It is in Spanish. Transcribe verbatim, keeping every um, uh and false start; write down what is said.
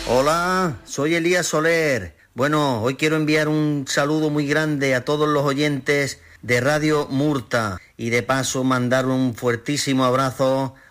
Hola, soy Elías Soler. Bueno, hoy quiero enviar un saludo muy grande a todos los oyentes de Radio Murta y de paso mandar un fuertísimo abrazo